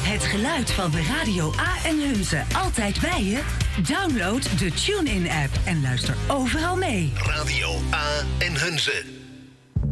Het geluid van de Radio A en Hunze altijd bij je? Download de TuneIn-app en luister overal mee. Radio A en Hunze.